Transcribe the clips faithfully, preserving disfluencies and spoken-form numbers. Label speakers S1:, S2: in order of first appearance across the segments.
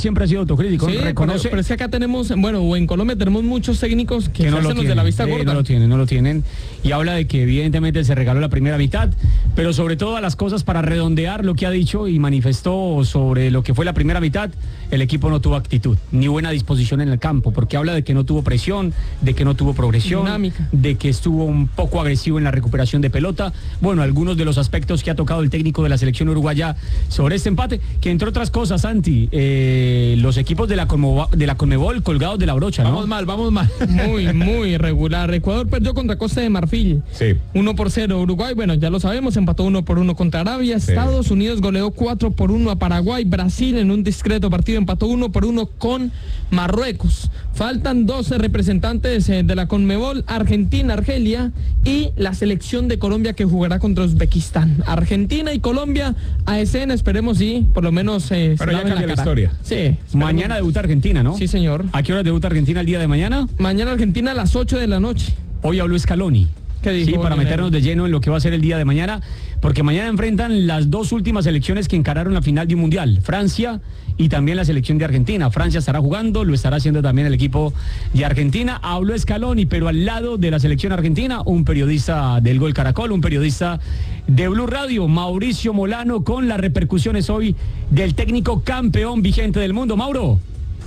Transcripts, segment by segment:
S1: siempre ha sido autocrítico.
S2: Sí,
S1: reconoce.
S2: Pero, pero es que acá tenemos, bueno, o en Colombia tenemos muchos técnicos que,
S1: que no
S2: se
S1: lo
S2: hacen los
S1: tienen,
S2: de la vista
S1: sí,
S2: gorda.
S1: no lo tienen, no lo tienen. Y habla de que evidentemente se regaló la primera mitad, pero sobre todo a las cosas para redondear lo que ha dicho y manifestó sobre lo que fue la primera mitad, el equipo no tuvo actitud, ni buena disposición en el campo, porque habla de que no tuvo presión, de que no tuvo progresión,
S2: dinámica,
S1: de que estuvo un poco agresivo en la recuperación de pelota. Bueno, algunos de los aspectos que ha tocado el técnico de la selección uruguaya sobre este empate, que entre otras cosas, Santi, eh, los equipos de la, Conmo, de la Conmebol colgados de la brocha, ¿no?
S2: Vamos mal, vamos mal. Muy, muy irregular. Ecuador perdió contra Costa de Marfil.
S3: Sí.
S2: uno por cero. Uruguay, bueno, ya lo sabemos, empató uno por uno contra Arabia. Sí. Estados Unidos goleó cuatro por uno a Paraguay. Brasil en un discreto partido empató uno por uno con Marruecos. Faltan doce representantes eh, de la Conmebol, Argentina, Argelia y la selección de Colombia que jugará contra Uzbekistán. Argentina y Colombia a escena, esperemos sí, por lo menos eh,
S3: pero ya cambia la,
S2: la
S3: historia.
S2: Sí. Esperemos.
S1: Mañana debuta Argentina, ¿no?
S2: Sí, señor.
S1: ¿A qué hora debuta Argentina el día de mañana?
S2: Mañana Argentina a las ocho de la noche.
S1: Hoy habló Scaloni.
S2: ¿Qué dijo?
S1: Sí, para meternos de lleno en lo que va a ser el día de mañana, porque mañana enfrentan las dos últimas selecciones que encararon la final de un mundial, Francia y también la selección de Argentina. Francia estará jugando, lo estará haciendo también el equipo de Argentina. Habló Scaloni, pero al lado de la selección argentina, un periodista del Gol Caracol, un periodista de Blue Radio, Mauricio Molano, con las repercusiones hoy del técnico campeón vigente del mundo. Mauro.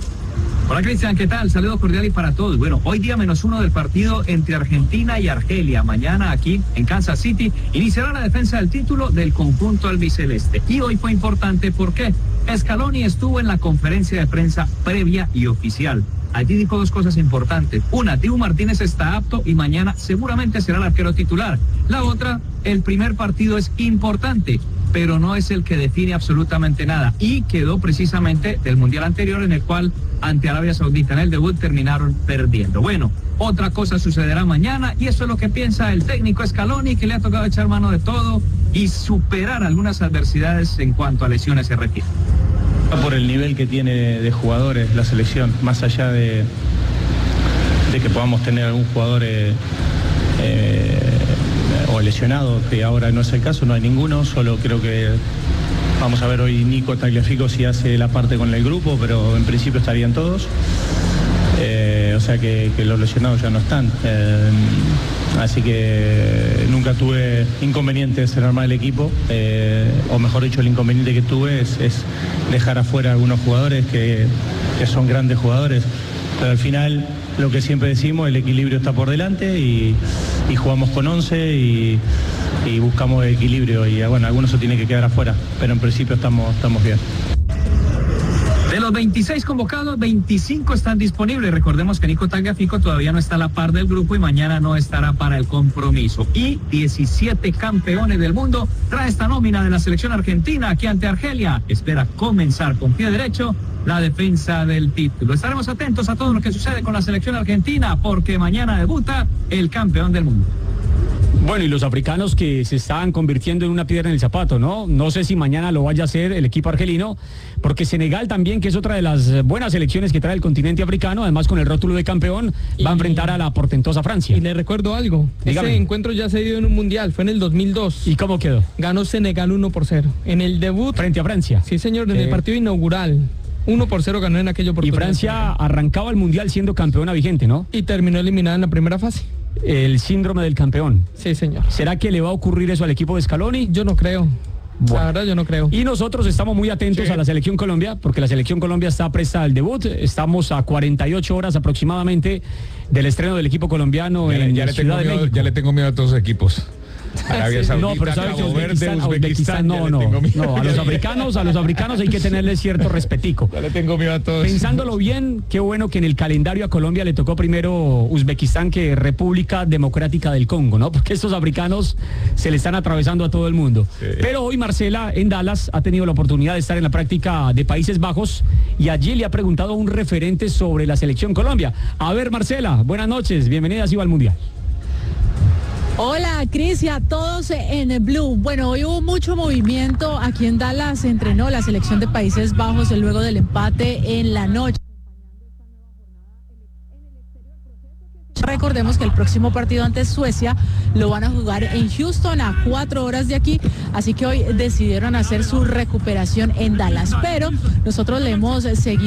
S4: Hola Cristian, ¿qué tal? Saludos cordiales para todos. Bueno, hoy día menos uno del partido entre Argentina y Argelia. Mañana aquí en Kansas City iniciará la defensa del título del conjunto albiceleste. Y hoy fue importante porque Scaloni estuvo en la conferencia de prensa previa y oficial. Allí dijo dos cosas importantes. Una, Dibu Martínez está apto y mañana seguramente será el arquero titular. La otra, el primer partido es importante, pero no es el que define absolutamente nada. Y quedó precisamente del mundial anterior en el cual ante Arabia Saudita en el debut terminaron perdiendo. Bueno, otra cosa sucederá mañana y eso es lo que piensa el técnico Scaloni, que le ha tocado echar mano de todo y superar algunas adversidades en cuanto a lesiones se refiere.
S5: Por el nivel que tiene de jugadores la selección, más allá de, de que podamos tener algún jugador eh, eh, o lesionado, que ahora no es el caso, no hay ninguno, solo creo que vamos a ver hoy Nico Tagliafico si hace la parte con el grupo, pero en principio estarían todos. Eh, o sea que, que los lesionados ya no están. Eh, así que nunca tuve inconvenientes en armar el equipo, eh, o mejor dicho, el inconveniente que tuve es, es dejar afuera a algunos jugadores que, que son grandes jugadores. Pero al final, lo que siempre decimos, el equilibrio está por delante y, y jugamos con once y, y buscamos el equilibrio. Y bueno, algunos se tienen que quedar afuera, pero en principio estamos, estamos bien.
S4: De los veintiséis convocados, veinticinco están disponibles. Recordemos que Nico Tagliafico todavía no está a la par del grupo y mañana no estará para el compromiso. Y diecisiete campeones del mundo trae esta nómina de la selección argentina aquí ante Argelia. Espera comenzar con pie derecho la defensa del título. Estaremos atentos a todo lo que sucede con la selección argentina porque mañana debuta el campeón del mundo.
S1: Bueno, y los africanos que se están convirtiendo en una piedra en el zapato, ¿no? No sé si mañana lo vaya a hacer el equipo argelino, porque Senegal también, que es otra de las buenas selecciones que trae el continente africano, además con el rótulo de campeón, y va a enfrentar a la portentosa Francia.
S2: Y le recuerdo algo,
S1: Dígame.
S2: Ese encuentro ya se dio en un mundial, fue en el dos mil dos.
S1: ¿Y cómo quedó?
S2: Ganó Senegal uno por cero. En el debut...
S1: ¿Frente a Francia?
S2: Sí, señor, en
S1: eh...
S2: el partido inaugural. uno por cero ganó en aquella oportunidad.
S1: Y Francia arrancaba el mundial siendo campeona vigente, ¿no?
S2: Y terminó eliminada en la primera fase.
S1: El síndrome del campeón.
S2: Sí, señor.
S1: ¿Será que le va a ocurrir eso al equipo de Scaloni?
S2: Yo no creo. Bueno. La verdad yo no creo.
S1: Y nosotros estamos muy atentos sí. a la selección Colombia, porque la selección Colombia está presta al debut. Estamos a cuarenta y ocho horas aproximadamente del estreno del equipo colombiano
S3: ya
S1: en
S3: ya
S1: Ciudad
S3: le
S1: de
S3: miedo,
S1: México.
S3: Ya le tengo miedo a todos los equipos. Arabia Saudita,
S1: no, pero sabes que
S3: Cabo Verde,
S1: Uzbekistán,
S3: Uzbekistán,
S1: no, no, no, a los africanos, a los africanos hay que tenerle cierto respetico.
S3: Ya le tengo miedo a todos.
S1: Pensándolo bien, qué bueno que en el calendario a Colombia le tocó primero Uzbekistán que República Democrática del Congo, ¿no? Porque estos africanos se le están atravesando a todo el mundo. Sí. Pero hoy Marcela en Dallas ha tenido la oportunidad de estar en la práctica de Países Bajos y allí le ha preguntado a un referente sobre la selección Colombia. A ver, Marcela, buenas noches, bienvenida así al Mundial.
S6: Hola, Cris, y a todos en Blue. Bueno, hoy hubo mucho movimiento. Aquí en Dallas se entrenó la selección de Países Bajos luego del empate en la noche. Recordemos que el próximo partido ante Suecia lo van a jugar en Houston, a cuatro horas de aquí, así que hoy decidieron hacer su recuperación en Dallas. Pero nosotros le hemos seguido